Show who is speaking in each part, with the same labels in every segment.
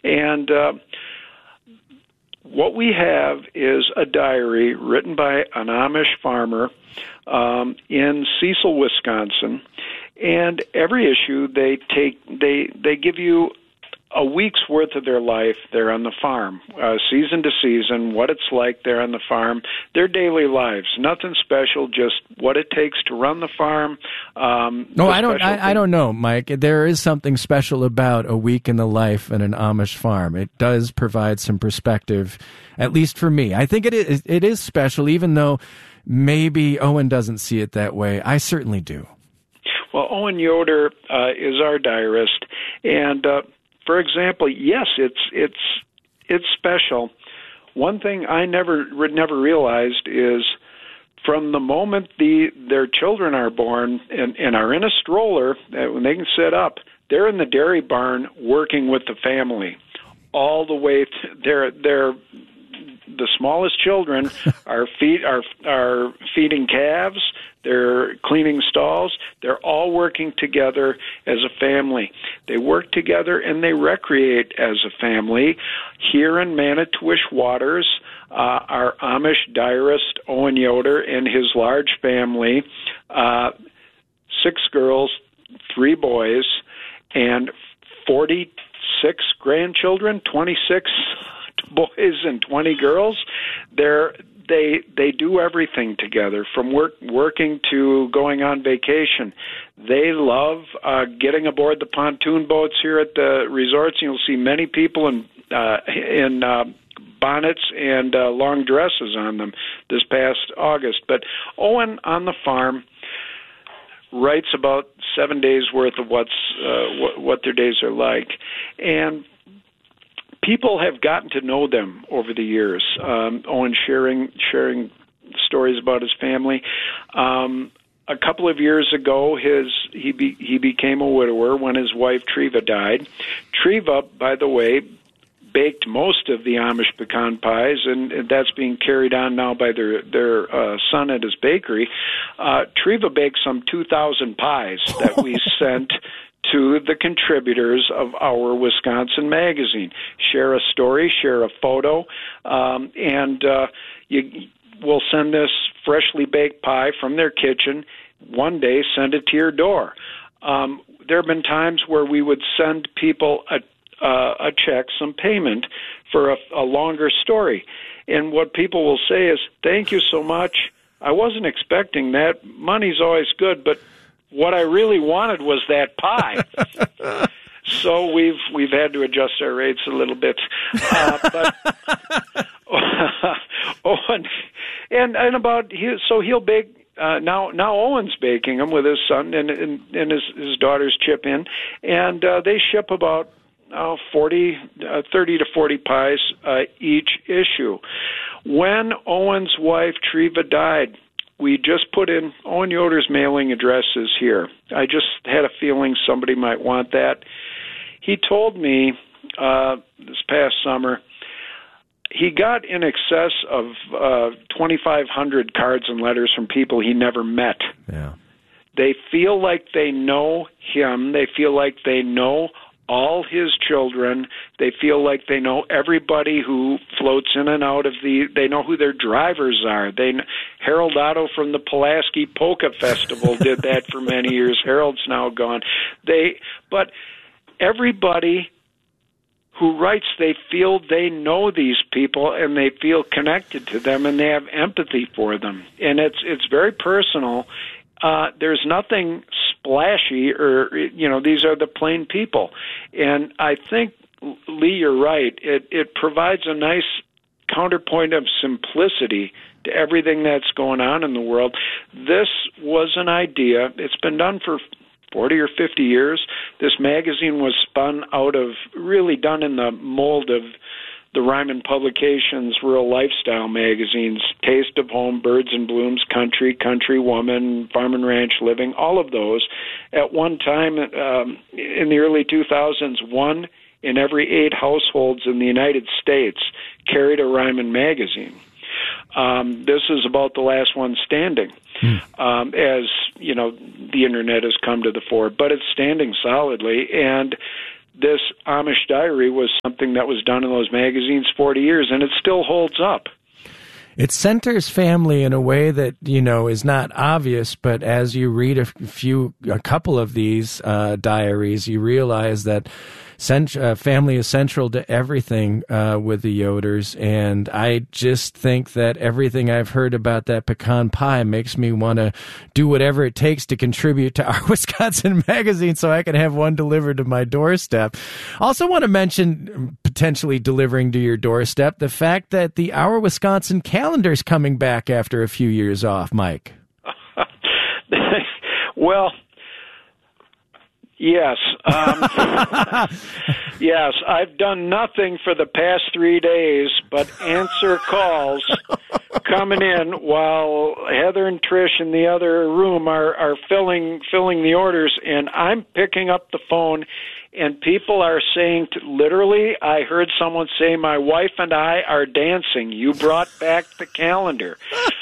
Speaker 1: And what we have is a diary written by an Amish farmer in Cecil, Wisconsin, and every issue they give you a week's worth of their life there on the farm, season to season, what it's like there on the farm, their daily lives. Nothing special, just what it takes to run the farm.
Speaker 2: No, I don't know, Mike. There is something special about a week in the life in an Amish farm. It does provide some perspective, at least for me. I think it is special, even though maybe Owen doesn't see it that way. I certainly do.
Speaker 1: Well, Owen Yoder is our diarist, and for example, yes, it's special. One thing I never realized is from the moment their children are born and are in a stroller, when they can sit up, they're in the dairy barn working with the family all the way. They're the smallest children are feeding calves. They're cleaning stalls. They're all working together as a family. They work together and they recreate as a family. Here in Manitowish Waters, our Amish diarist, Owen Yoder, and his large family, 6 girls, 3 boys, and 46 grandchildren, 26 boys and 20 girls. They do everything together, from working to going on vacation. They love getting aboard the pontoon boats here at the resorts. You'll see many people in bonnets and long dresses on them this past August. But Owen on the farm writes about 7 days worth of what their days are like, and people have gotten to know them over the years. Owen sharing stories about his family. A couple of years ago, he became a widower when his wife Treva died. Treva, by the way, baked most of the Amish pecan pies, and that's being carried on now by their son at his bakery. Treva baked some 2,000 pies that we sent to the contributors of our Wisconsin magazine. Share a story, share a photo, and we'll send this freshly baked pie from their kitchen. One day, send it to your door. There have been times where we would send people a check, some payment, for a longer story. And what people will say is, "Thank you so much. I wasn't expecting that. Money's always good, but what I really wanted was that pie." So we've had to adjust our rates a little bit, but Owen he'll bake. Now Owen's baking them with his son and his daughters chip in, and they ship about 30 to 40 pies each issue. When Owen's wife Treva died, we just put in Owen Yoder's mailing addresses here. I just had a feeling somebody might want that. He told me this past summer he got in excess of 2,500 cards and letters from people he never met.
Speaker 2: Yeah.
Speaker 1: They feel like they know him. They feel like they know all his children. They feel like they know everybody who floats in and out of they know who their drivers are. Harold Otto from the Pulaski Polka Festival did that for many years. Harold's now gone. But everybody who writes, they feel they know these people and they feel connected to them and they have empathy for them. And it's very personal. There's nothing splashy or, these are the plain people. And I think, Lee, you're right. It provides a nice counterpoint of simplicity to everything that's going on in the world. This was an idea. It's been done for 40 or 50 years. This magazine was really done in the mold of the Ryman Publications Rural Lifestyle magazines, Taste of Home, Birds and Blooms, Country, Country Woman, Farm and Ranch Living, all of those. At one time, in the early 2000s, 1 in every 8 households in the United States carried a Ryman magazine. This is about the last one standing, as the internet has come to the fore, but it's standing solidly. And this Amish diary was something that was done in those magazines 40 years, and it still holds up.
Speaker 2: It centers family in a way that, is not obvious, but as you read a couple of these diaries, you realize that family is central to everything with the Yoders, and I just think that everything I've heard about that pecan pie makes me want to do whatever it takes to contribute to Our Wisconsin Magazine so I can have one delivered to my doorstep. Also want to mention potentially delivering to your doorstep the fact that the Our Wisconsin calendar is coming back after a few years off, Mike.
Speaker 1: Well, yes. Yes, I've done nothing for the past 3 days but answer calls coming in while Heather and Trish in the other room are filling the orders, and I'm picking up the phone, and people are saying, literally, I heard someone say, my wife and I are dancing. You brought back the calendar.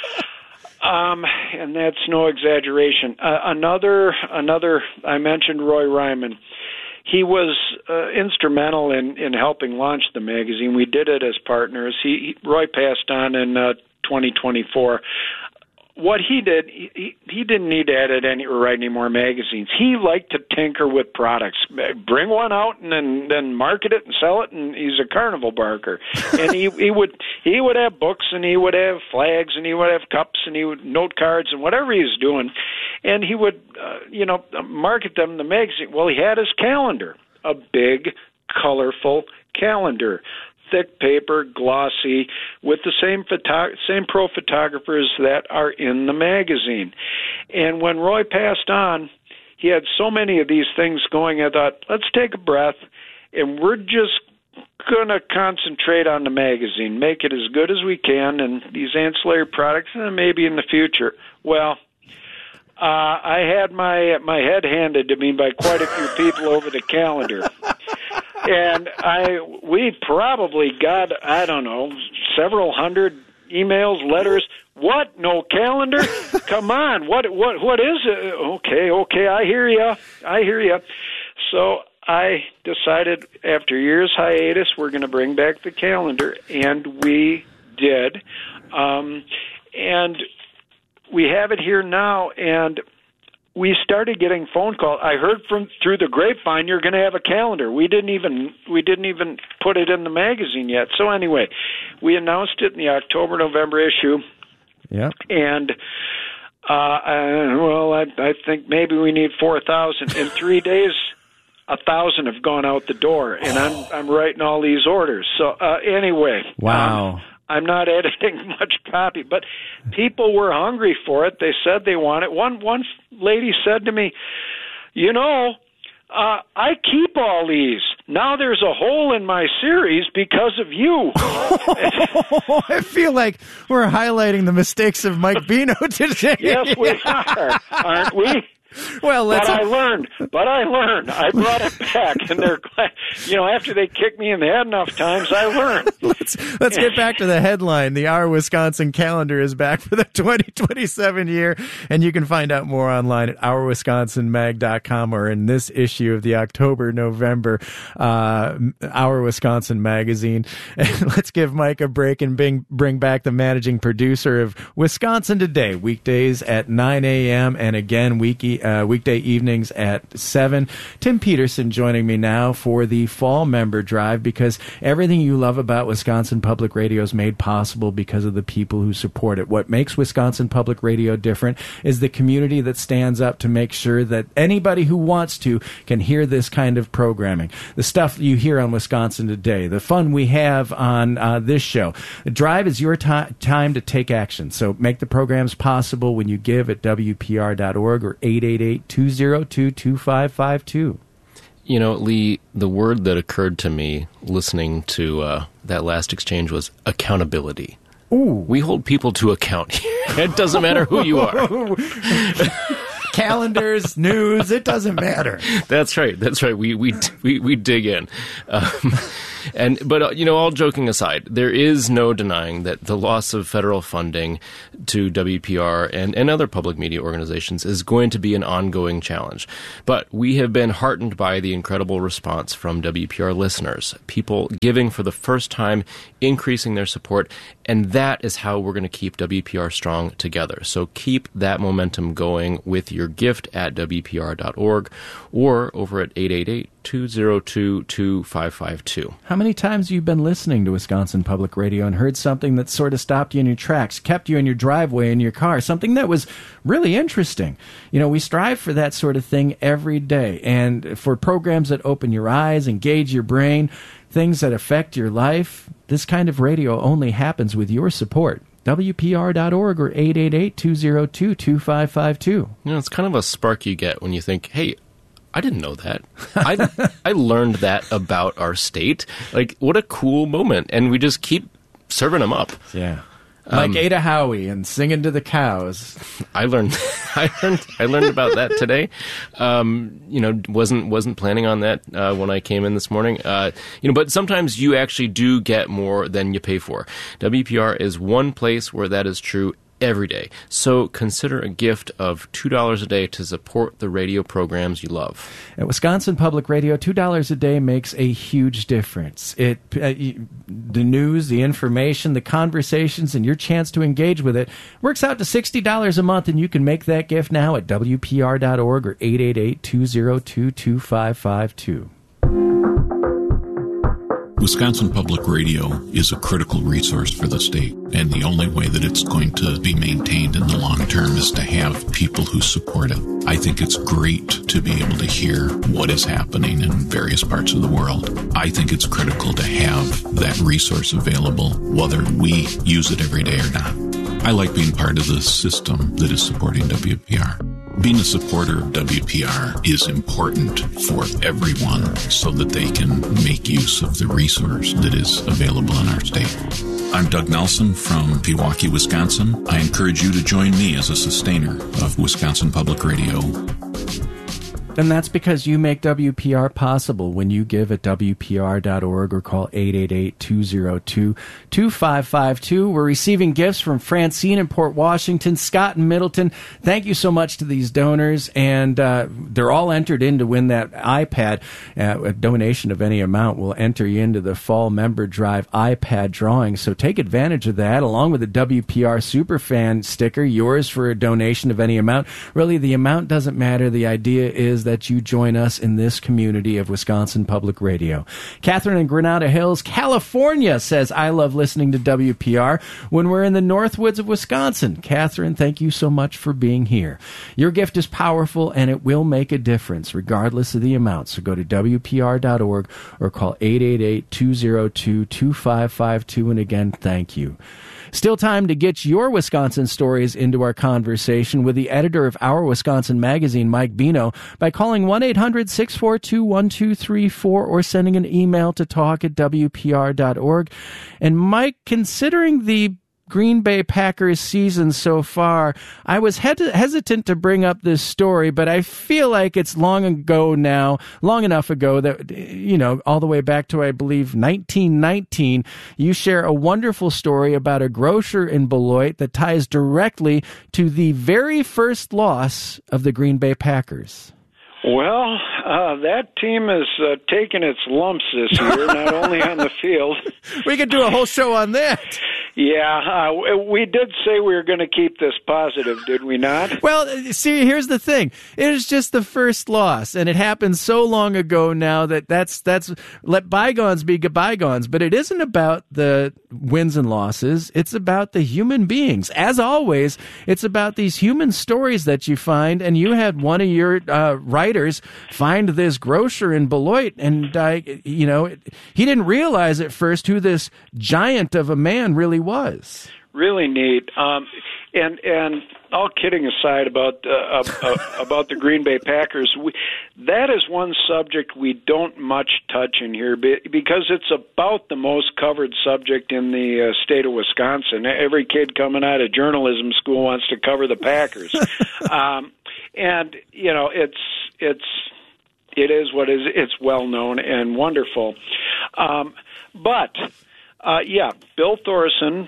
Speaker 1: And that's no exaggeration. Another, I mentioned Roy Ryman. He was instrumental in helping launch the magazine. We did it as partners. Roy passed on in 2024. What he did, he didn't need to edit or write any more magazines. He liked to tinker with products, bring one out and then market it and sell it. And he's a carnival barker. And he would have books, and he would have flags, and he would have cups, and he would note cards, and whatever he was doing. And he would market them in the magazine. Well, he had his calendar, a big, colorful calendar. Thick paper, glossy, with the same pro photographers that are in the magazine. And when Roy passed on, he had so many of these things going, I thought, let's take a breath, and we're just going to concentrate on the magazine, make it as good as we can, and these ancillary products, and maybe in the future. Well, I had my head handed to me by quite a few people over the calendar. And we probably got, I don't know, several hundred emails, letters. What? No calendar? Come on. What is it? Okay, I hear you. So I decided after years hiatus, we're going to bring back the calendar, and we did. And we have it here now, and we started getting phone calls. I heard through the grapevine you're going to have a calendar. We didn't even put it in the magazine yet. So anyway, we announced it in the October-November issue.
Speaker 2: Yeah.
Speaker 1: And I think maybe we need 4,000. In 3 days, 1,000 have gone out the door, and I'm writing all these orders. So anyway.
Speaker 2: Wow.
Speaker 1: I'm not editing much copy, but people were hungry for it. They said they want it. One lady said to me, I keep all these. Now there's a hole in my series because of you.
Speaker 2: I feel like we're highlighting the mistakes of Mike Bino today.
Speaker 1: Yes, we are, aren't we?
Speaker 2: Well,
Speaker 1: But I learned. I brought it back, and they're glad. After they kicked me in the head enough times, I learned.
Speaker 2: Let's get back to the headline. The Our Wisconsin calendar is back for the 2027 year, and you can find out more online at ourwisconsinmag.com or in this issue of the October-November Our Wisconsin magazine. And let's give Mike a break and bring back the managing producer of Wisconsin Today, weekdays at 9 a.m. and again weekday evenings at 7. Tim Peterson joining me now for the Fall Member Drive, because everything you love about Wisconsin Public Radio is made possible because of the people who support it. What makes Wisconsin Public Radio different is the community that stands up to make sure that anybody who wants to can hear this kind of programming. The stuff you hear on Wisconsin Today, the fun we have on this show. The Drive is your time to take action. So make the programs possible when you give at WPR.org or 888-202-2552.
Speaker 3: Lee, the word that occurred to me listening to that last exchange was accountability.
Speaker 2: Ooh.
Speaker 3: We hold people to account. It doesn't matter who you are.
Speaker 2: Calendars, news, it doesn't matter.
Speaker 3: That's right. We dig in. But all joking aside, there is no denying that the loss of federal funding to WPR and other public media organizations is going to be an ongoing challenge. But we have been heartened by the incredible response from WPR listeners, people giving for the first time, increasing their support, and that is how we're going to keep WPR strong together. So keep that momentum going with your gift at WPR.org or over at 888-202-2552.
Speaker 2: How many times have you been listening to Wisconsin Public Radio and heard something that sort of stopped you in your tracks, kept you in your driveway in your car, something that was really interesting? We strive for that sort of thing every day, and for programs that open your eyes, engage your brain, things that affect your life, this kind of radio only happens with your support. WPR.org or 888-202-2552.
Speaker 3: It's kind of a spark you get when you think, hey, I didn't know that. I learned that about our state. Like, what a cool moment. And we just keep serving them up.
Speaker 2: Yeah. Like Ada Howie and Singing to the Cows.
Speaker 3: I learned about that today. Wasn't planning on that when I came in this morning. But sometimes you actually do get more than you pay for. WPR is one place where that is true every day. So consider a gift of $2 a day to support the radio programs you love.
Speaker 2: At Wisconsin Public Radio, $2 a day makes a huge difference. The news, the information, the conversations, and your chance to engage with it works out to $60 a month, and you can make that gift now at WPR.org or 888-202-2552.
Speaker 4: Wisconsin Public Radio is a critical resource for the state, and the only way that it's going to be maintained in the long term is to have people who support it. I think it's great to be able to hear what is happening in various parts of the world. I think it's critical to have that resource available, whether we use it every day or not. I like being part of the system that is supporting WPR. Being a supporter of WPR is important for everyone so that they can make use of the resource that is available in our state. I'm Doug Nelson from Pewaukee, Wisconsin. I encourage you to join me as a sustainer of Wisconsin Public Radio.
Speaker 2: And that's because you make WPR possible when you give at WPR.org or call 888-202-2552. We're receiving gifts from Francine in Port Washington, Scott in Middleton. Thank you so much to these donors. And they're all entered in to win that iPad. A donation of any amount will enter you into the Fall Member Drive iPad drawing. So take advantage of that, along with the WPR Superfan sticker, yours for a donation of any amount. Really, the amount doesn't matter. The idea is that you join us in this community of Wisconsin Public Radio. Catherine in Granada Hills, California says, I love listening to WPR when we're in the Northwoods of Wisconsin. Catherine, thank you so much for being here. Your gift is powerful and it will make a difference regardless of the amount. So go to WPR.org or call 888-202-2552. And again, thank you. Still time to get your Wisconsin stories into our conversation with the editor of Our Wisconsin Magazine, Mike Bino, by calling 1-800-642-1234 or sending an email to talk@WPR.org. And Mike, considering the Green Bay Packers season so far, I was hesitant to bring up this story, but I feel like it's long enough ago that, all the way back to, I believe, 1919, you share a wonderful story about a grocer in Beloit that ties directly to the very first loss of the Green Bay Packers.
Speaker 1: Well, that team has taken its lumps this year, not only on the field.
Speaker 2: We could do a whole show on that.
Speaker 1: Yeah, we did say we were going to keep this positive, did we not?
Speaker 2: Well, see, here's the thing. It is just the first loss, and it happened so long ago now that's let bygones be bygones. But it isn't about the wins and losses. It's about the human beings. As always, it's about these human stories that you find, and you had one of your writers find this grocer in Beloit, and he didn't realize at first who this giant of a man really was.
Speaker 1: Really neat. And all kidding aside about the Green Bay Packers, that is one subject we don't much touch in here because it's about the most covered subject in the state of Wisconsin. Every kid coming out of journalism school wants to cover the Packers. And, it's It is what is. It's well known and wonderful. But Bill Thorson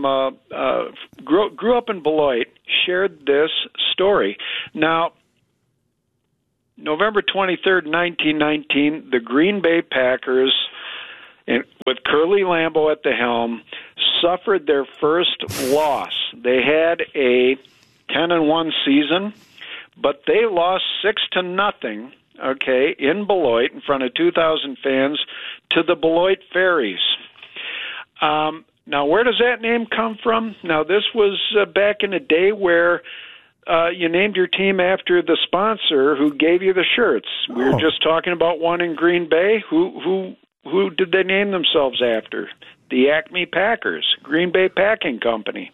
Speaker 1: grew up in Beloit, shared this story. Now, November 23rd, 1919, the Green Bay Packers, with Curly Lambeau at the helm, suffered their first loss. They had a 10-1 season, but they lost 6-0. Okay, in Beloit, in front of 2,000 fans, to the Beloit Fairies. Now, where does that name come from? Now, this was back in a day where you named your team after the sponsor who gave you the shirts. We were just talking about one in Green Bay. Who did they name themselves after? The Acme Packers, Green Bay Packing Company.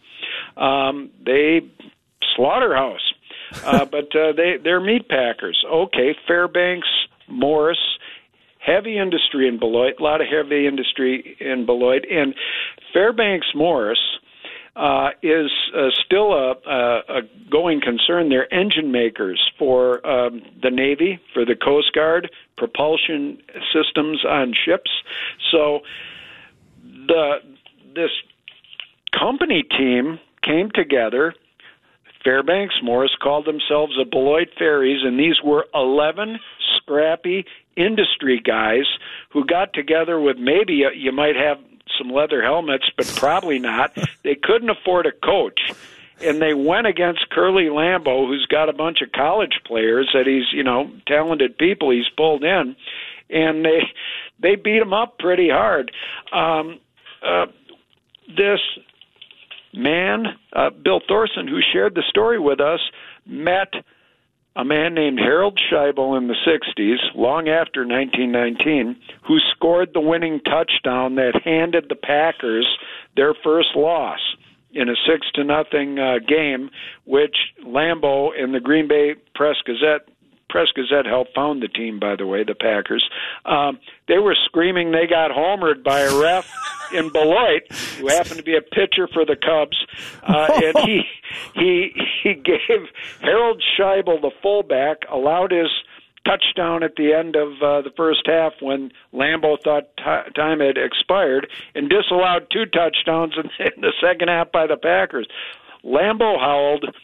Speaker 1: Slaughterhouse. But they're meat packers. Okay, Fairbanks, Morris, heavy industry in Beloit, a lot of heavy industry in Beloit. And Fairbanks Morris is still a going concern. They're engine makers for the Navy, for the Coast Guard, propulsion systems on ships. So this company team came together. Fairbanks Morris called themselves the Beloit Fairies, and these were 11 scrappy industry guys who got together with maybe you might have some leather helmets, but probably not. They couldn't afford a coach, and they went against Curly Lambeau, who's got a bunch of college players that he's, talented people he's pulled in, and they beat him up pretty hard. This man, Bill Thorson, who shared the story with us, met a man named Harold Scheibel in the 60s, long after 1919, who scored the winning touchdown that handed the Packers their first loss in a 6-0 game, which Lambeau and the Green Bay Press-Gazette helped found the team, by the way, the Packers. They were screaming they got homered by a ref in Beloit, who happened to be a pitcher for the Cubs, and he gave Harold Scheibel, the fullback, allowed his touchdown at the end of the first half when Lambeau thought time had expired, and disallowed 2 touchdowns in the second half by the Packers. Lambeau howled.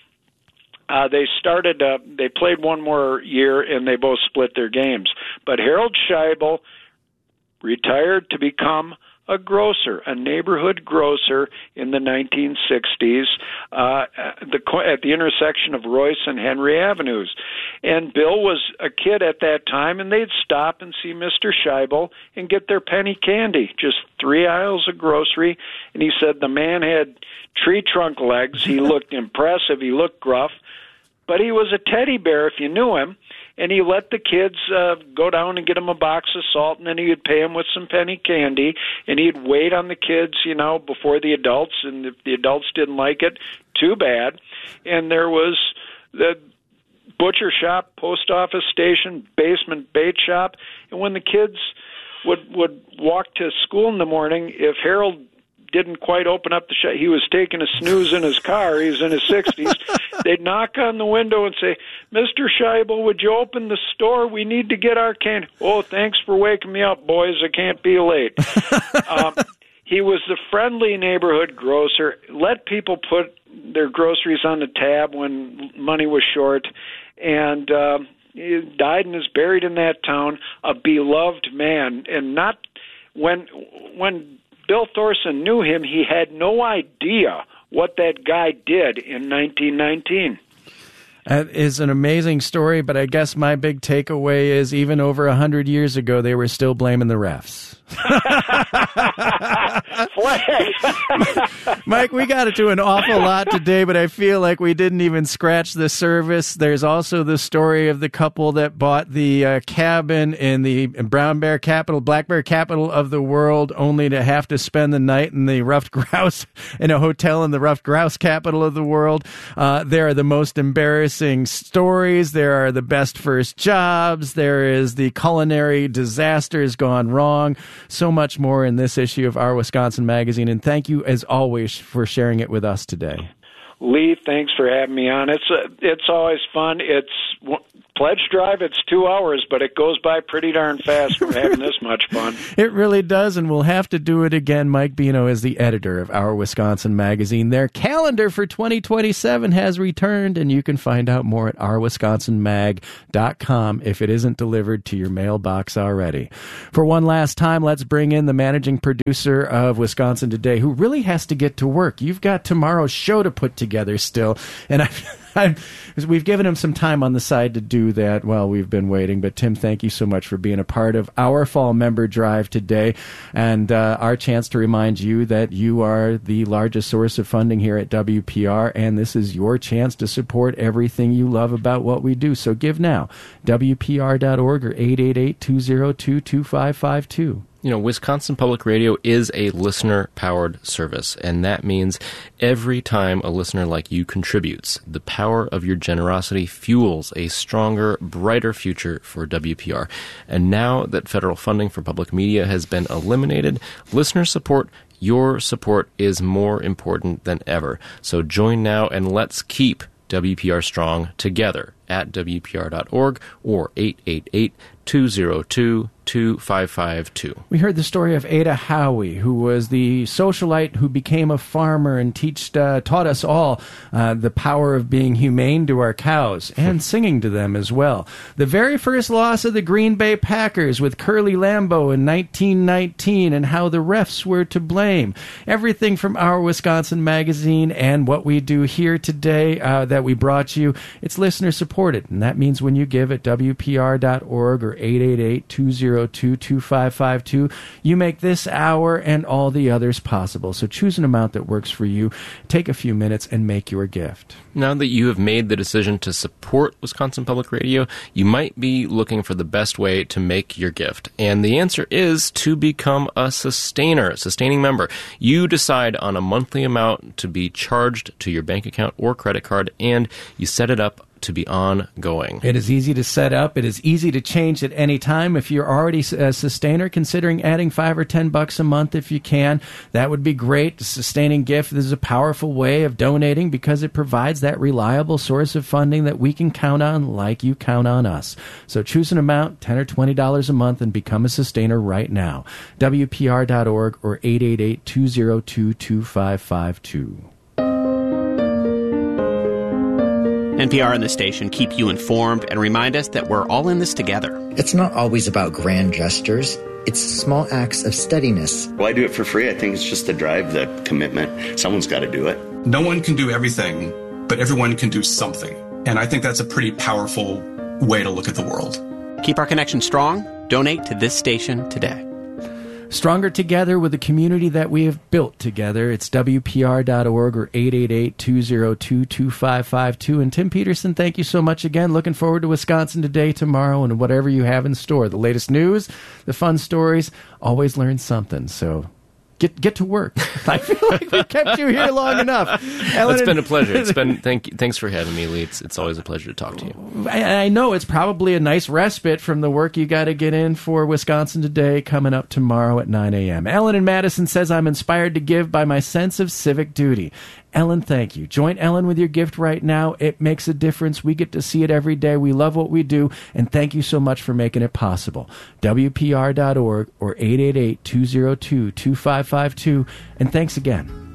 Speaker 1: They played one more year, and they both split their games. But Harold Scheibel retired to become a grocer, a neighborhood grocer in the 1960s at the intersection of Royce and Henry Avenues. And Bill was a kid at that time, and they'd stop and see Mr. Scheibel and get their penny candy, just 3 aisles of grocery. And he said the man had tree trunk legs. He looked impressive. He looked gruff. But he was a teddy bear if you knew him, and he let the kids go down and get him a box of salt, and then he would pay them with some penny candy, and he'd wait on the kids, before the adults, and if the adults didn't like it, too bad. And there was the butcher shop, post office station, basement bait shop, and when the kids would walk to school in the morning, if Harold didn't quite open up the shop, he was taking a snooze in his car, he was in his 60s, they'd knock on the window and say, Mr. Scheibel, would you open the store? We need to get our candy. Oh, thanks for waking me up, boys. I can't be late. He was the friendly neighborhood grocer, let people put their groceries on the tab when money was short, and he died and is buried in that town, a beloved man. And not when Bill Thorson knew him, he had no idea what that guy did in 1919.
Speaker 2: That is an amazing story, but I guess my big takeaway is even over 100 years ago, they were still blaming the refs. Mike, we got to do an awful lot today, but I feel like we didn't even scratch the surface. There's also the story of the couple that bought the cabin in the black bear capital of the world, only to have to spend the night in the ruffed grouse, in a hotel in the ruffed grouse capital of the world. There are the most embarrassing stories. There are the best first jobs. There is the culinary disasters gone wrong. So much more in this issue of Our Wisconsin Magazine, and thank you, as always, for sharing it with us today.
Speaker 1: Lee, thanks for having me on. It's always fun. It's pledge drive, it's 2 hours, but it goes by pretty darn fast. We're having this much fun.
Speaker 2: It really does, and we'll have to do it again. Mike Bino is the editor of Our Wisconsin Magazine. Their calendar for 2027 has returned, and you can find out more at ourwisconsinmag.com if it isn't delivered to your mailbox already. For one last time, let's bring in the managing producer of Wisconsin Today, who really has to get to work. You've got tomorrow's show to put together still, and we've given him some time on the side to do that while we've been waiting. But Tim, thank you so much for being a part of our fall member drive today, and our chance to remind you that you are the largest source of funding here at WPR, and this is your chance to support everything you love about what we do. So give now, WPR.org or 888-202-2552.
Speaker 3: You know, Wisconsin Public Radio is a listener-powered service, and that means every time a listener like you contributes, the power of your generosity fuels a stronger, brighter future for WPR. And now that federal funding for public media has been eliminated, listener support, your support, is more important than ever. So join now and let's keep WPR strong together at WPR.org or 888-202-2552.
Speaker 2: We heard the story of Ada Howie, who was the socialite who became a farmer and taught us all the power of being humane to our cows and singing to them as well. The very first loss of the Green Bay Packers with Curly Lambeau in 1919 and how the refs were to blame. Everything from Our Wisconsin Magazine and what we do here today that we brought you, it's listener supported. And that means when you give at WPR.org or 888-202-2552, you make this hour and all the others possible. So choose an amount that works for you. Take a few minutes and make your gift.
Speaker 3: Now that you have made the decision to support Wisconsin Public Radio, you might be looking for the best way to make your gift. And the answer is to become a sustaining member. You decide on a monthly amount to be charged to your bank account or credit card, and you set it up to be ongoing.
Speaker 2: It is easy to set up. It is easy to change at any time. If you're already a sustainer, considering adding $5 or $10 a month if you can, that would be great. The sustaining gift is a powerful way of donating because it provides that reliable source of funding that we can count on like you count on us. So choose an amount, $10 or $20 a month, and become a sustainer right now. WPR.org or 888-202-2552.
Speaker 5: NPR and the station keep you informed and remind us that we're all in this together.
Speaker 6: It's not always about grand gestures. It's small acts of steadiness.
Speaker 7: Well, I do it for free. I think it's just the drive, the commitment. Someone's got to do it.
Speaker 8: No one can do everything, but everyone can do something. And I think that's a pretty powerful way to look at the world.
Speaker 5: Keep our connection strong. Donate to this station today.
Speaker 2: Stronger together with the community that we have built together. It's WPR.org or 888-202-2552. And Tim Peterson, thank you so much again. Looking forward to Wisconsin Today tomorrow and whatever you have in store. The latest news, the fun stories, always learn something. So get to work. I feel like we kept you here long enough.
Speaker 3: Ellen, it's been a pleasure. Thanks for having me, Lee. It's always a pleasure to talk to you.
Speaker 2: I know it's probably a nice respite from the work you got to get in for Wisconsin Today coming up tomorrow at 9 a.m. Ellen in Madison says, I'm inspired to give by my sense of civic duty. Ellen, thank you. Join Ellen with your gift right now. It makes a difference. We get to see it every day. We love what we do, and thank you so much for making it possible. WPR.org or 888-202-2552, and thanks again.